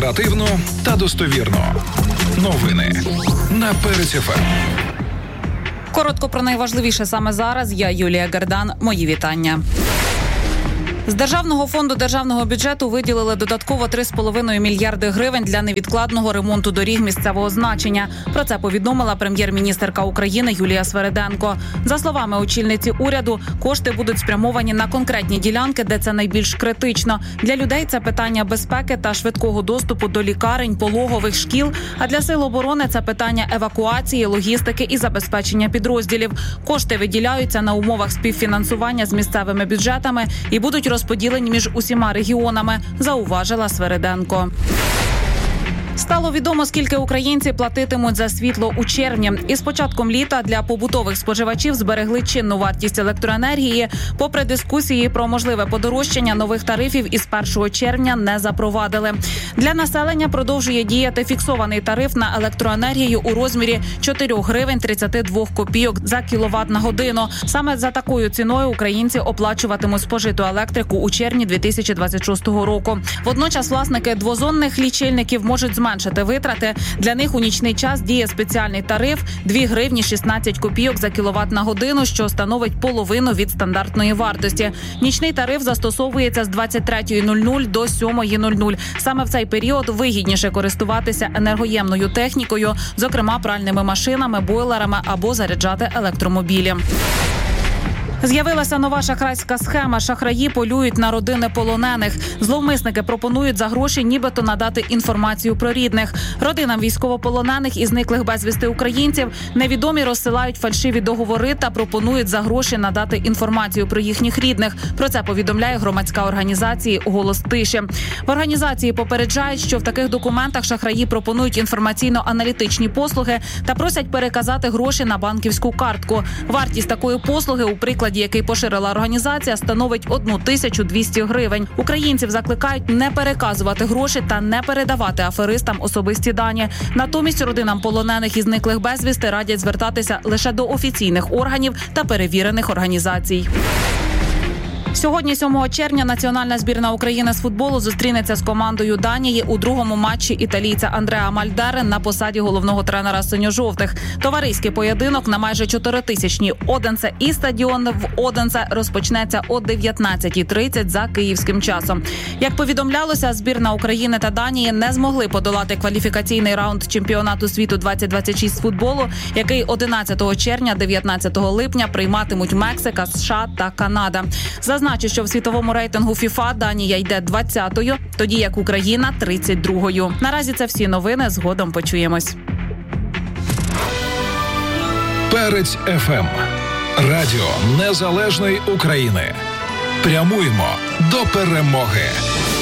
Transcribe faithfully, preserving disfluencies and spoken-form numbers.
Оперативно та достовірно. Новини на Перець еф ем. Коротко про найважливіше саме зараз. Я Юлія Гардан. Мої вітання. З Державного фонду державного бюджету виділили додатково три з половиною мільярди гривень для невідкладного ремонту доріг місцевого значення. Про це повідомила прем'єр-міністерка України Юлія Свериденко. За словами очільниці уряду, кошти будуть спрямовані на конкретні ділянки, де це найбільш критично. Для людей це питання безпеки та швидкого доступу до лікарень, пологових, шкіл, а для сил оборони це питання евакуації, логістики і забезпечення підрозділів. Кошти виділяються на умовах співфінансування з місцевими бюджетами і будуть розподілені між усіма регіонами, зауважила Свериденко. Стало відомо, скільки українці платитимуть за світло у червні. Із початком літа для побутових споживачів зберегли чинну вартість електроенергії. Попри дискусії про можливе подорожчання, нових тарифів із першого червня не запровадили. Для населення продовжує діяти фіксований тариф на електроенергію у розмірі чотири гривень тридцять два копійок за кіловат на годину. Саме за такою ціною українці оплачуватимуть спожиту електрику у червні дві тисячі двадцять шостого року. Водночас власники двозонних лічильників можуть зменшити Зменшити витрати. Для них у нічний час діє спеціальний тариф дві гривні шістнадцять копійок за кіловат на годину, що становить половину від стандартної вартості. Нічний тариф застосовується з двадцять третьої нуль нуль до сьомої нуль нуль. Саме в цей період вигідніше користуватися енергоємною технікою, зокрема пральними машинами, бойлерами або заряджати електромобілі. З'явилася нова шахрайська схема. Шахраї полюють на родини полонених. Зловмисники пропонують за гроші нібито надати інформацію про рідних. Родинам військовополонених і зниклих безвісти українців невідомі розсилають фальшиві договори та пропонують за гроші надати інформацію про їхніх рідних. Про це повідомляє громадська організація «Голос тиші». В організації попереджають, що в таких документах шахраї пропонують інформаційно-аналітичні послуги та просять переказати гроші на банківську картку. Вартість такої послуги у прикладі, який поширила організація, становить тисячу двісті гривень. Українців закликають не переказувати гроші та не передавати аферистам особисті дані. Натомість родинам полонених і зниклих безвісти радять звертатися лише до офіційних органів та перевірених організацій. Сьогодні, сьомого червня, національна збірна України з футболу зустрінеться з командою Данії у другому матчі італійця Андреа Мальдери на посаді головного тренера синьо-жовтих. Товариський поєдинок на майже чотиритисячній Оденсе і стадіон в Оденсе розпочнеться о дев'ятнадцятій тридцять за київським часом. Як повідомлялося, збірна України та Данії не змогли подолати кваліфікаційний раунд чемпіонату світу двадцять двадцять шість з футболу, який одинадцятого червня - дев'ятнадцятого липня прийматимуть Мексика, США та Канада. Зазначу, що в світовому рейтингу ФІФА Данія йде двадцятою, тоді як Україна – тридцять другою. Наразі це всі новини, згодом почуємось. Перець еф ем. Радіо Незалежної України. Прямуємо до перемоги.